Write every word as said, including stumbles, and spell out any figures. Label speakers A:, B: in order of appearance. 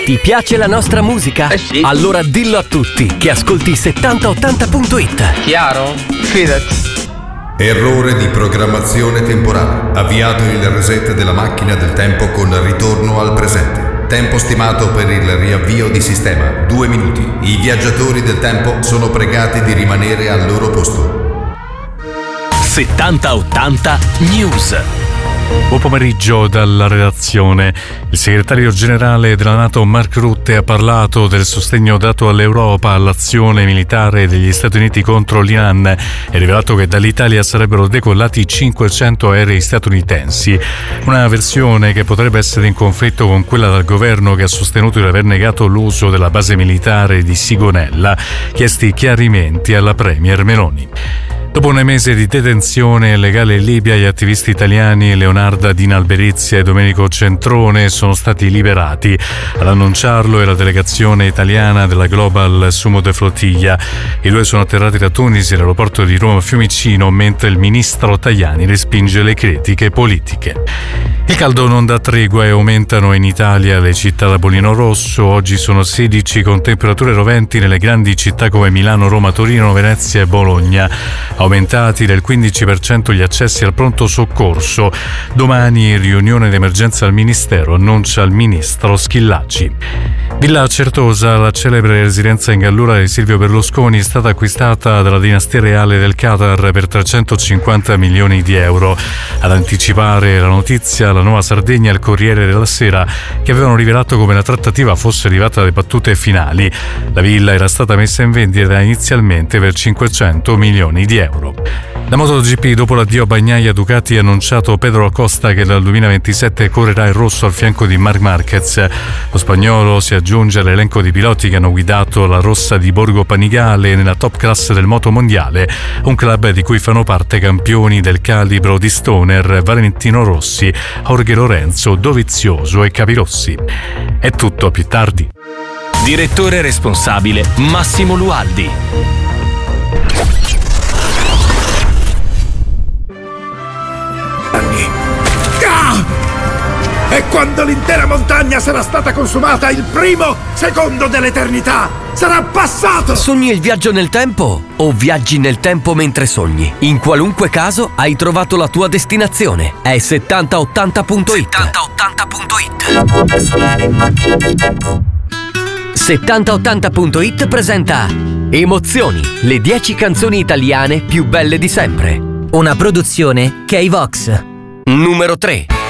A: Ti piace la nostra musica?
B: Eh sì.
A: Allora dillo a tutti che ascolti settanta ottanta punto it.
B: Chiaro? Fidati.
C: Errore di programmazione temporale. Avviato il reset della macchina del tempo con ritorno al presente. Tempo stimato per il riavvio di sistema, due minuti. I viaggiatori del tempo sono pregati di rimanere al loro posto.
A: settanta ottanta News.
D: Buon pomeriggio dalla redazione. Il segretario generale della NATO Mark Rutte ha parlato del sostegno dato all'Europa all'azione militare degli Stati Uniti contro l'Iran e ha rivelato che dall'Italia sarebbero decollati cinquecento aerei statunitensi. Una versione che potrebbe essere in conflitto con quella del governo che ha sostenuto di aver negato l'uso della base militare di Sigonella, chiesti chiarimenti alla premier Meloni. Dopo un mese di detenzione illegale in Libia, gli attivisti italiani Leonarda Dina Alberizia e Domenico Centrone sono stati liberati. Ad annunciarlo è la delegazione italiana della Global Sumo de Flotilla. I due sono atterrati da Tunisi all'aeroporto di Roma Fiumicino, mentre il ministro Tajani respinge le critiche politiche. Il caldo non dà tregua e aumentano in Italia le città da bollino rosso. Oggi sono sedici con temperature roventi nelle grandi città come Milano, Roma, Torino, Venezia e Bologna. Aumentati del quindici per cento gli accessi al pronto soccorso. Domani riunione d'emergenza al Ministero, annuncia il ministro Schillaci. Villa Certosa, la celebre residenza in Gallura di Silvio Berlusconi, è stata acquistata dalla dinastia reale del Qatar per trecentocinquanta milioni di euro. Ad anticipare la notizia, la Nuova Sardegna e il Corriere della Sera, che avevano rivelato come la trattativa fosse arrivata alle battute finali. La villa era stata messa in vendita inizialmente per cinquecento milioni di euro. La MotoGP, dopo l'addio a Bagnaia, Ducati ha annunciato Pedro Acosta che dal duemilaventisette correrà in rosso al fianco di Marc Marquez. Lo spagnolo si aggiunge all'elenco di piloti che hanno guidato la rossa di Borgo Panigale nella top class del moto mondiale, un club di cui fanno parte campioni del calibro di Stoner, Valentino Rossi, Jorge Lorenzo, Dovizioso e Capirossi. È tutto, a più tardi.
A: Direttore responsabile Massimo Lualdi.
E: E quando l'intera montagna sarà stata consumata, il primo secondo dell'eternità sarà passato!
A: Sogni il viaggio nel tempo o viaggi nel tempo mentre sogni? In qualunque caso hai trovato la tua destinazione. È settanta ottanta punto it. settanta ottanta punto it. settanta ottanta punto it presenta Emozioni, le dieci canzoni italiane più belle di sempre.
F: Una produzione K-Vox.
A: Numero tre.